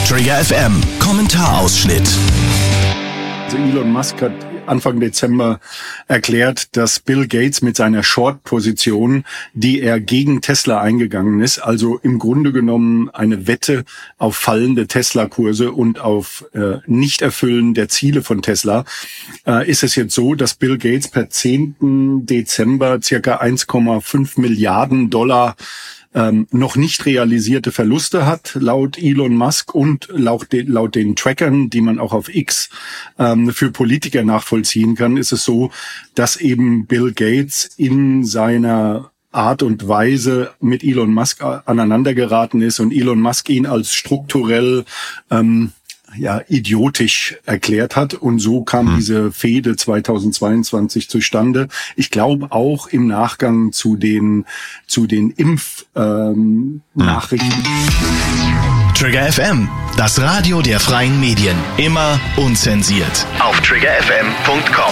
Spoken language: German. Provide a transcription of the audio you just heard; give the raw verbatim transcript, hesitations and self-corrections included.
Trigger F M, Kommentarausschnitt. Also Elon Musk hat Anfang Dezember erklärt, dass Bill Gates mit seiner Short-Position, die er gegen Tesla eingegangen ist, also im Grunde genommen eine Wette auf fallende Tesla-Kurse und auf äh, Nichterfüllen der Ziele von Tesla, äh, ist es jetzt so, dass Bill Gates per zehnten Dezember circa eins Komma fünf Milliarden Dollar Ähm, noch nicht realisierte Verluste hat, laut Elon Musk und laut, de, laut den Trackern, die man auch auf X ähm, für Politiker nachvollziehen kann, ist es so, dass eben Bill Gates in seiner Art und Weise mit Elon Musk aneinandergeraten ist und Elon Musk ihn als strukturell ähm, ja idiotisch erklärt hat, und so kam hm. diese Fehde zweitausendzweiundzwanzig zustande. Ich glaube auch im Nachgang zu den zu den Impfnachrichten. Ähm, hm. Trigger F M, das Radio der freien Medien, immer unzensiert auf trigger f m punkt com.